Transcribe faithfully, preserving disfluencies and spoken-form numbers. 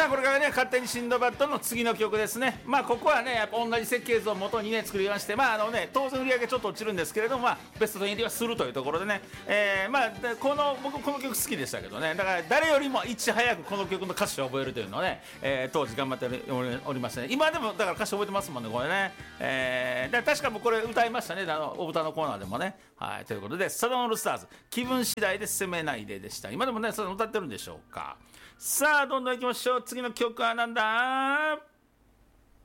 さあこれからね勝手にシンドバッドの次の曲ですね。まあここはねやっぱ同じ設計図を元にね作りまして、まああのね当然売り上げちょっと落ちるんですけれども、まあベストに入りはするというところでね、えー、まあこの僕この曲好きでしたけどね、だから誰よりもいち早くこの曲の歌詞を覚えるというのをね、えー、当時頑張っておりましたね。今でもだから歌詞覚えてますもんねこれね、えー、だから確かもうこれ歌いましたね、あのお歌のコーナーでもね。はい、ということでサザンオールスターズ気分次第で攻めないででした。今でもねそれ歌ってるんでしょうか。さあどんどんいきましょう。次の曲はなんだ。